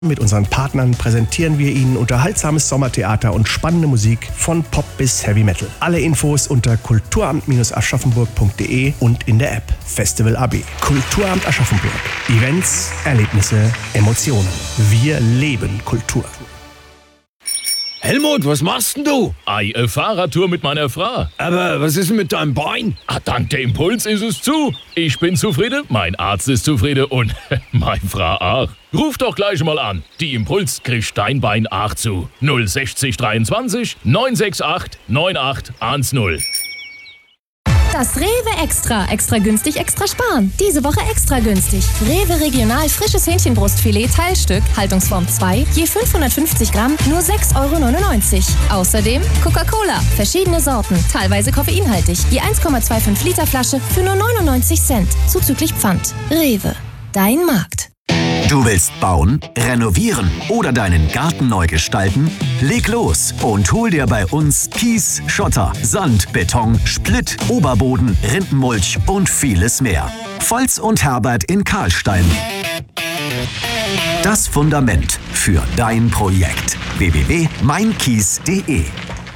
Mit unseren Partnern präsentieren wir Ihnen unterhaltsames Sommertheater und spannende Musik von Pop bis Heavy Metal. Alle Infos unter kulturamt-aschaffenburg.de und in der App Festival AB. Kulturamt Aschaffenburg. Events, Erlebnisse, Emotionen. Wir leben Kultur. Helmut, was machst denn du? Eine Fahrradtour mit meiner Frau. Aber was ist denn mit deinem Bein? Dank der Impuls ist es zu. Ich bin zufrieden, mein Arzt ist zufrieden und meine Frau auch. Ruf doch gleich mal an. Die Impuls kriegt dein Bein auch zu. 060 23 968 9810. Das Rewe Extra. Extra günstig, extra sparen. Diese Woche extra günstig. Rewe Regional frisches Hähnchenbrustfilet Teilstück, Haltungsform 2, je 550 Gramm, nur 6,99 €. Außerdem Coca-Cola, verschiedene Sorten, teilweise koffeinhaltig, je 1,25 Liter Flasche für nur 99 Cent, zuzüglich Pfand. Rewe, dein Markt. Du willst bauen, renovieren oder deinen Garten neu gestalten? Leg los und hol dir bei uns Kies, Schotter, Sand, Beton, Splitt, Oberboden, Rindenmulch und vieles mehr. Volz und Herbert in Karlstein. Das Fundament für dein Projekt. www.meinkies.de.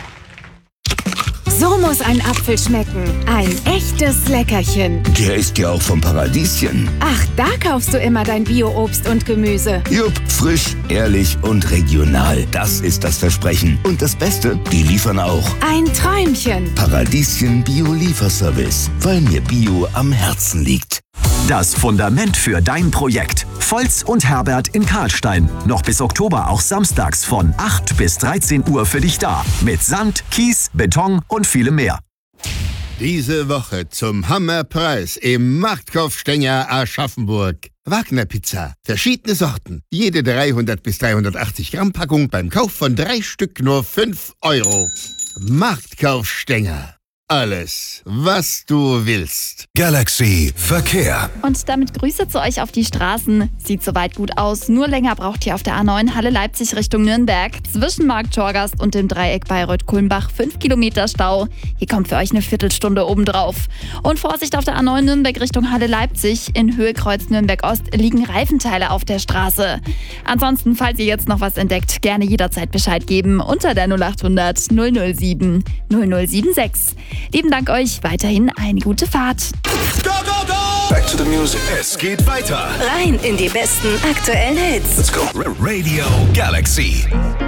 So muss ein Apfel schmecken. Ein echtes Leckerchen. Der ist ja auch vom Paradieschen. Ach, da kaufst du immer dein Bio-Obst und Gemüse. Jupp, frisch, ehrlich und regional. Das ist das Versprechen. Und das Beste, die liefern auch. Ein Träumchen. Paradieschen Bio-Lieferservice, weil mir Bio am Herzen liegt. Das Fundament für dein Projekt. Volz und Herbert in Karlstein. Noch bis Oktober auch samstags von 8 bis 13 Uhr für dich da. Mit Sand, Kies, Beton und vielem mehr. Diese Woche zum Hammerpreis im Marktkaufstänger Aschaffenburg. Wagner Pizza. Verschiedene Sorten. Jede 300 bis 380 Gramm Packung beim Kauf von 3 Stück nur 5 €. Marktkaufstänger. Alles, was du willst. Galaxy Verkehr. Und damit Grüße zu euch auf die Straßen. Sieht soweit gut aus. Nur länger braucht ihr auf der A9 Halle Leipzig Richtung Nürnberg. Zwischen Markt Torgast und dem Dreieck Bayreuth-Kulmbach 5 Kilometer Stau. Hier kommt für euch eine Viertelstunde obendrauf. Und Vorsicht auf der A9 Nürnberg Richtung Halle Leipzig. In Höhe Kreuz Nürnberg Ost liegen Reifenteile auf der Straße. Ansonsten, falls ihr jetzt noch was entdeckt, gerne jederzeit Bescheid geben unter der 0800 007 0076. Lieben Dank euch, weiterhin eine gute Fahrt. Go, go, go! Back to the music. Es geht weiter. Rein in die besten aktuellen Hits. Let's go. Radio Galaxy.